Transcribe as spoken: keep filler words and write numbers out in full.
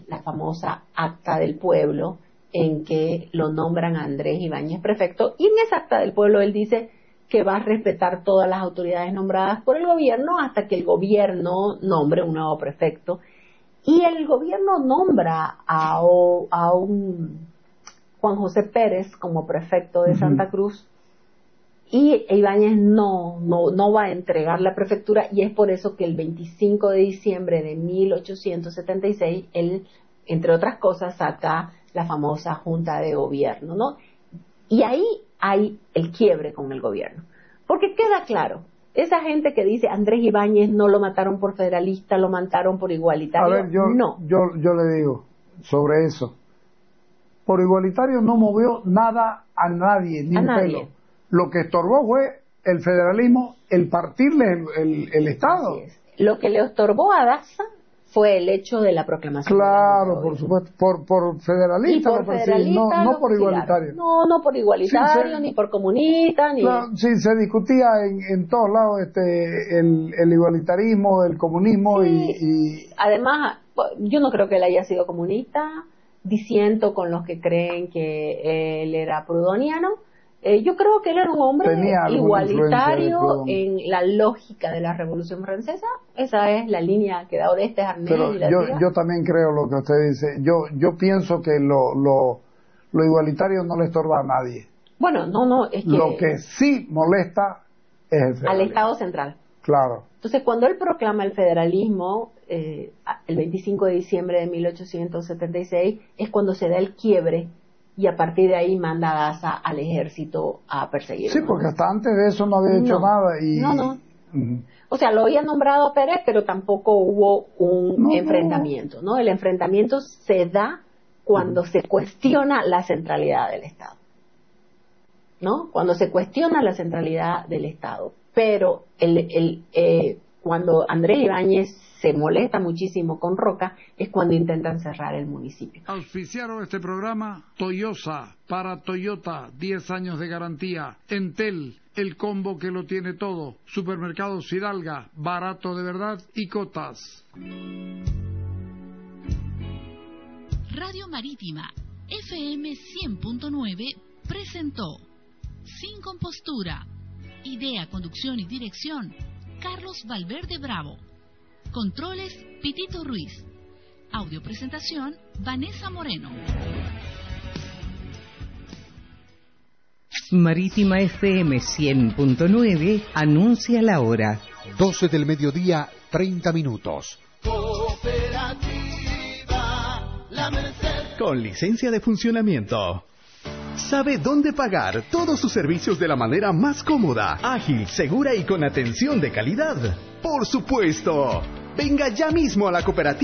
la famosa Acta del Pueblo, en que lo nombran a Andrés Ibáñez prefecto, y en esa Acta del Pueblo él dice que va a respetar todas las autoridades nombradas por el gobierno hasta que el gobierno nombre un nuevo prefecto. Y el gobierno nombra a, a un Juan José Pérez como prefecto de Santa Cruz, y Ibáñez no, no, no va a entregar la prefectura, y es por eso que el veinticinco de diciembre de mil ochocientos setenta y seis, él, entre otras cosas, saca la famosa Junta de Gobierno, ¿no? Y ahí hay el quiebre con el gobierno. Porque queda claro, esa gente que dice Andrés Ibáñez no lo mataron por federalista, lo mataron por igualitario, a ver, yo, no. Yo, yo le digo sobre eso. Por igualitario no movió nada a nadie, ni a un nadie. pelo. Lo que estorbó fue el federalismo, el partirle el, el, el Estado. Así es. Lo que le estorbó a Daza fue el hecho de la proclamación. Claro, por supuesto, por, por federalista, y por lo federalista no, no lo por igualitario. No, no por igualitario, sí, ni por comunista, ni... Claro, sí, se discutía en, en todos lados este, el, el igualitarismo, el comunismo sí. y, y... Además, yo no creo que él haya sido comunista, disiento con los que creen que él era prudoniano. Eh, yo creo que él era un hombre igualitario en la lógica de la Revolución Francesa. Esa es la línea que da Orestes Arnés. Pero y la yo, tía. yo también creo lo que usted dice. Yo yo pienso que lo, lo, lo igualitario no le estorba a nadie. Bueno, no, no, es que... Lo que sí molesta es el federalismo. Al Estado central. Claro. Entonces, cuando él proclama el federalismo, eh, el veinticinco de diciembre de mil ochocientos setenta y seis, es cuando se da el quiebre, y a partir de ahí manda a Daza al ejército a perseguirlo. Sí, porque hasta antes de eso no había hecho no, nada. Y... No, no. Uh-huh. O sea, lo había nombrado a Pérez, pero tampoco hubo un no, enfrentamiento, ¿no? El enfrentamiento se da cuando uh-huh. se cuestiona la centralidad del Estado, ¿no? Cuando se cuestiona la centralidad del Estado. Pero el, el, eh, cuando Andrés Ibáñez se molesta muchísimo con Roca, es cuando intentan cerrar el municipio. Auspiciaron este programa Toyosa, para Toyota, diez años de garantía. Entel, el combo que lo tiene todo. Supermercados Hidalga, barato de verdad, y Cotas. Radio Marítima, F M cien punto nueve, presentó Sin Compostura. Idea, conducción y dirección, Carlos Valverde Bravo. Controles, Pitito Ruiz. Audio presentación, Vanessa Moreno. Marítima F M cien punto nueve anuncia la hora. doce del mediodía, treinta minutos. Cooperativa La Merced. Con licencia de funcionamiento. Sabe dónde pagar todos sus servicios de la manera más cómoda, ágil, segura y con atención de calidad. Por supuesto. Venga ya mismo a la cooperativa